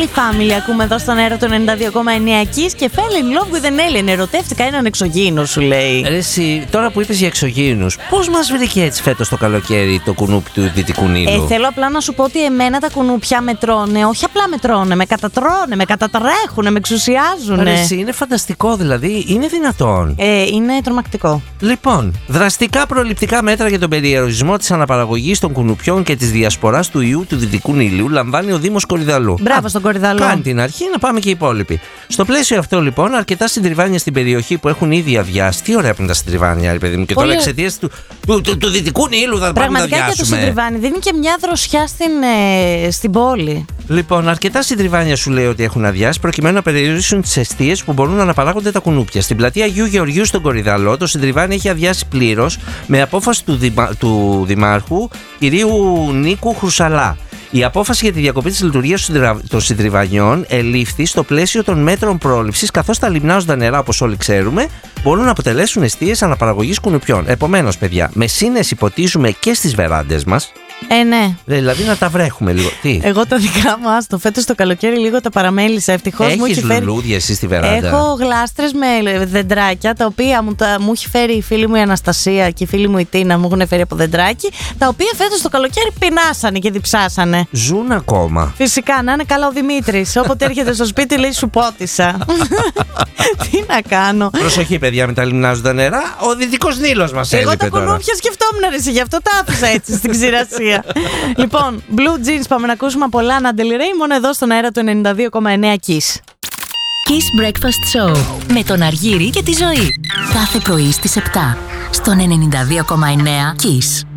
Family Family ακούμε εδώ στον αέρα του 92,9 Kiss και fell in love with an alien. Ερωτεύτηκα έναν εξωγήινο, σου λέει. Εσύ, τώρα που είπες για εξωγήινους, πώς μας βρήκε έτσι φέτος το καλοκαίρι το κουνούπι του Δυτικού Νείλου? Θέλω απλά να σου πω ότι εμένα τα κουνούπια με τρώνε. Όχι απλά με τρώνε, με κατατρώνε, με κατατρέχουνε, με εξουσιάζουνε. Εσύ, είναι φανταστικό δηλαδή, είναι δυνατόν? Είναι τρομακτικό. Λοιπόν, δραστικά προληπτικά μέτρα για τον περιορισμό της αναπαραγωγής των κουνουπιών και της διασποράς του ιού του Δυτικού Νείλου λαμβάνει ο Δήμος Κορυδαλλού. Μπράβο στον Κορυδαλλό. Κάνει την αρχή, να πάμε και οι υπόλοιποι. Στο πλαίσιο αυτό, λοιπόν, αρκετά συντριβάνια στην περιοχή που έχουν ήδη αδειάσει. Τι ωραία που είναι τα συντριβάνια, ρε παιδί μου. Και πολύ... τώρα εξαιτίας του Δυτικού Νείλου θα πάμε να αδειάσουμε. Πραγματικά και το συντριβάνι δίνει και μια δροσιά στην πόλη. Λοιπόν, αρκετά συντριβάνια σου λέει ότι έχουν αδειάσει προκειμένου να περιορίσουν τις εστίες που μπορούν να αναπαράγονται τα κουνούπια. Στην πλατεία Αγίου Γεωργίου στον Κορυδαλλό, το συντριβάνι έχει αδειάσει πλήρως με απόφαση του Δημάρχου κυρίου Νίκου Χρουσαλά. Η απόφαση για τη διακοπή της λειτουργίας των συντριβανιών ελήφθη στο πλαίσιο των μέτρων πρόληψης, καθώς τα λιμνάζοντα νερά, όπως όλοι ξέρουμε, μπορούν να αποτελέσουν εστίες αναπαραγωγής κουνουπιών. Επομένως, παιδιά, με σύνεση ποτίζουμε και στις βεράντες μας. Ναι. Δηλαδή να τα βρέχουμε λίγο. Τι? Εγώ τα δικά μου, άστο, φέτος το καλοκαίρι λίγο τα παραμέλησα. Ευτυχώς μου έχει φέρει. Έχεις λουλούδια εσύ στη βεράντα? Έχω γλάστρες με δεντράκια, τα οποία μου έχει φέρει η φίλη μου η Αναστασία και η φίλη μου η Τίνα, μου έχουν φέρει από δεντράκι. Τα οποία φέτος το καλοκαίρι πεινάσανε και διψάσανε. Ζουν ακόμα. Φυσικά, να είναι καλά ο Δημήτρης. Όποτε έρχεται στο σπίτι λέει σου πότισα. Τι να κάνω. Προσοχή, παιδιά, με τα λιμνάζοντα νερά. Ο Δυτικός Νείλος μας έλειπε. Εγώ τα κουνούπια σκεφτόμουν ρε, γι' αυτό τα άφησα έτσι στην ξηρασία. Λοιπόν, Blue Jeans, πάμε να ακούσουμε από Lana Del Rey μόνο εδώ στον αέρα του 92,9 Kiss. Kiss Breakfast Show με τον Αργύρη και τη Ζωή. Κάθε πρωί στις 7 στον 92,9 Kiss.